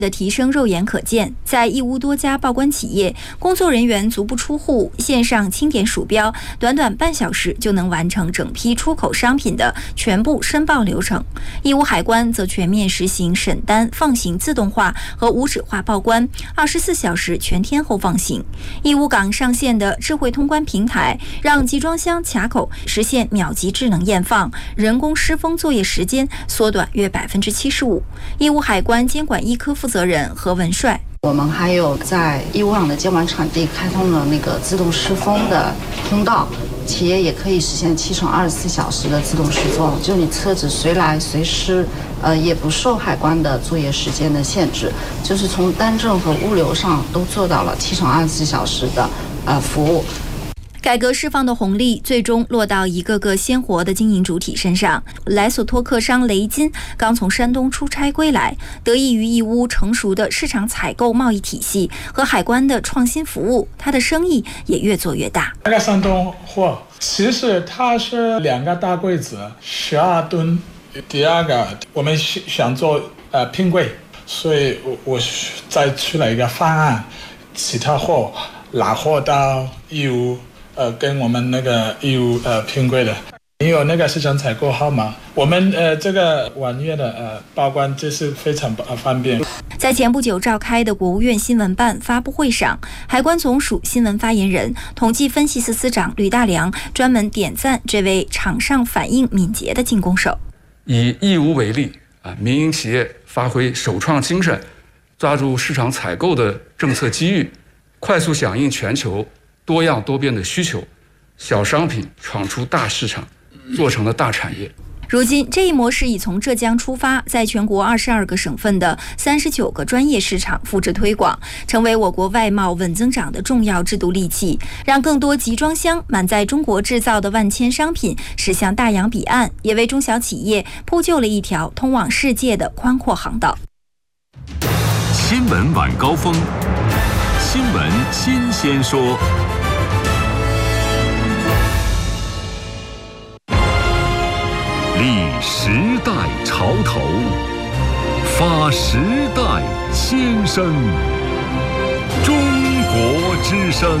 的提升肉眼可见，在义乌多家报关企业，工作人员足不出户，线上清点鼠标，短短半小时就能完成整批出口商品的全部申报流程。义乌海关则全面实行审单放行自动化和无纸化报关，24小时全天候放行。义乌港上线的智慧通关平台，让集装箱卡口实现秒级智能验放，人工施封作业时间缩短约75%。义乌海关监管一科负责人何文帅， 我们还有在义乌港的监管场地开通了那个自动施封的通道，企业也可以实现7乘24小时的自动施封，就你车子随来随施，也不受海关的作业时间的限制，就是从单证和物流上都做到了7乘24小时的服务。 改革释放的红利最终落到一个个鲜活的经营主体身上。莱索托克商雷金刚从山东出差归来，得益于义乌成熟的市场采购贸易体系和海关的创新服务，他的生意也越做越大。 那个山东货，其实它是2个大柜子，12吨。第二个，我们想做拼柜，所以我再出了一个方案，其他货拿货到义乌。跟我们那个义乌拼柜的，你有那个市场采购号码，我们这个网页的报关就是非常方便。 在前不久召开的国务院新闻办发布会上，海关总署新闻发言人、统计分析司司长吕大良专门点赞这位场上反应敏捷的进攻手。 以义乌为例，民营企业发挥首创精神，抓住市场采购的政策机遇，快速响应全球多样多变的需求，小商品闯出大市场，做成了大产业。 如今，这一模式已从浙江出发，在全国22个省份的39个专业市场复制推广，成为我国外贸稳增长的重要制度利器，让更多集装箱满载中国制造的万千商品驶向大洋彼岸，也为中小企业铺就了一条通往世界的宽阔航道。 新闻晚高峰，新闻新鲜说。立时代潮头，发时代先声。中国之声。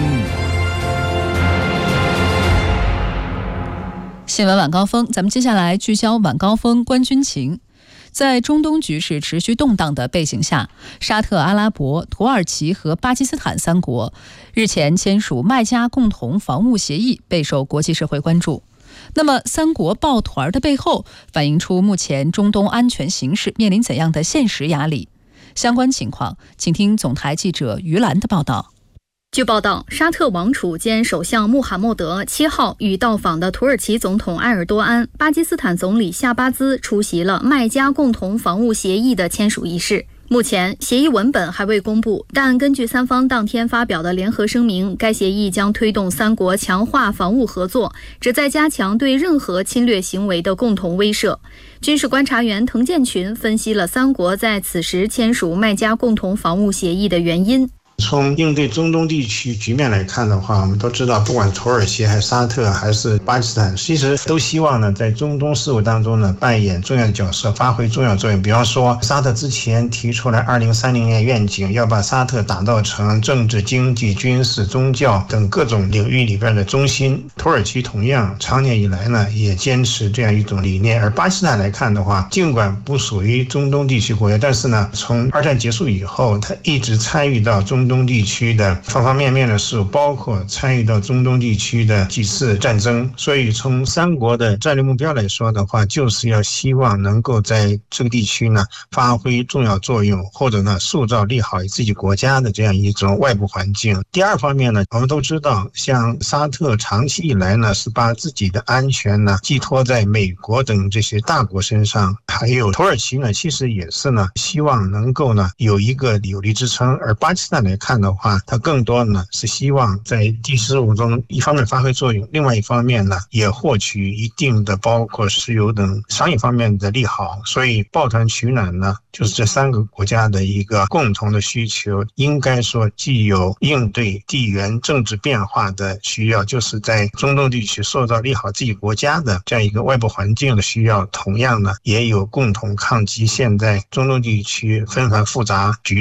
新闻晚高峰，咱们接下来聚焦晚高峰观军情。在中东局势持续动荡的背景下，沙特阿拉伯、土耳其和巴基斯坦3国日前签署麦加共同防务协议，备受国际社会关注。那么3国抱团的背后，反映出目前中东安全形势面临怎样的现实压力？相关情况，请听总台记者于兰的报道。 据报道，沙特王储兼首相穆罕默德7号与到访的土耳其总统埃尔多安、巴基斯坦总理夏巴兹出席了麦加共同防务协议的签署仪式。目前协议文本还未公布，但根据3方当天发表的联合声明，该协议将推动3国强化防务合作，旨在加强对任何侵略行为的共同威慑。军事观察员滕建群分析了3国在此时签署麦加共同防务协议的原因。 从应对中东地区局面来看的话，我们都知道，不管土耳其还是沙特还是巴基斯坦，其实都希望呢在中东事务当中呢扮演重要的角色，发挥重要作用。比方说，沙特之前提出来2030年愿景，要把沙特打造成政治、经济、军事、宗教等各种领域里边的中心。土耳其同样长年以来呢也坚持这样一种理念。而巴基斯坦来看的话，尽管不属于中东地区国家，但是呢从2战结束以后，他一直参与到中东地区的方方面面的事务，包括参与到中东地区的几次战争。所以从3国的战略目标来说的话，就是要希望能够在这个地区呢发挥重要作用，或者呢塑造利好自己国家的这样一种外部环境。第二方面呢，我们都知道，像沙特长期以来呢是把自己的安全呢寄托在美国等这些大国身上，还有土耳其呢其实也是呢希望能够呢有一个有力支撑。而巴基斯坦来看的话，它更多呢是希望在第十五中一方面发挥作用，另外一方面呢也获取一定的包括石油等商业方面的利好。所以抱团取暖呢，就是这3个国家的一个共同的需求，应该说既有应对地缘政治变化的需要，就是在中东地区塑造利好自己国家的这样一个外部环境的需要，同样呢也有共同抗击现在中东地区纷繁复杂局